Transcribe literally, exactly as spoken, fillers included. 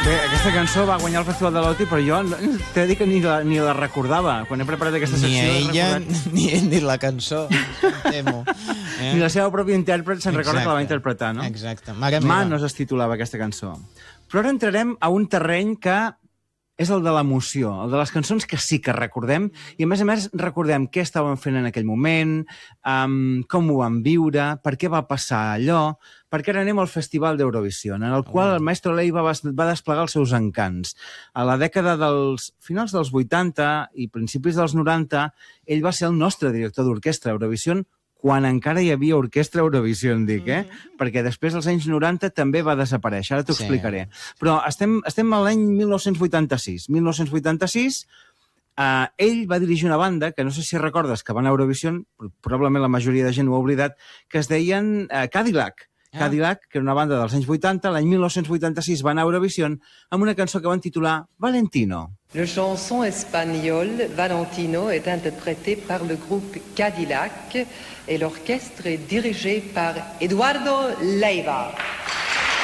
Bé, aquesta cançó va guanyar el Festival de l'Oti, però jo t'he de dir que ni la, ni la recordava. Quan he preparat aquesta secció... Ni ella, recordat... ni, ni la cançó, temo. Eh? Ni la seva pròpia intèrpret se'n recorda que la va interpretar, no? Exacte. Mare meva. Manos es titulava aquesta cançó. Però ara entrarem a un terreny que és el de l'emoció, el de les cançons que sí que recordem, i a més a més recordem què estàvem fent en aquell moment, um, com ho vam viure, per què va passar allò, perquè ara anem al Festival d'Eurovisió, en el qual el Maestro Leiva va, va desplegar els seus encants. A la dècada dels finals dels vuitanta i principis dels noranta, ell va ser el nostre director d'orquestra a Eurovisió, quan encara hi havia orquestra Eurovisió, em dic, eh? Mm-hmm. Perquè després, als anys noranta, també va desaparèixer. Ara t'ho sí. explicaré. Però estem, estem a l'any mil nou-cents vuitanta-sis. mil nou-cents vuitanta-sis, eh, ell va dirigir una banda, que no sé si recordes, que van a Eurovisió, probablement la majoria de gent ho ha oblidat, que es deien eh, Cadillac. Ah. Cadillac, que era una banda dels anys vuitanta, l'any mil nou-cents vuitanta-sis van a Eurovisió amb una cançó que van titular Valentino. Le chanson espagnol Valentino est interprété par le groupe Cadillac et l'orchestre est dirigé par Eduardo Leiva.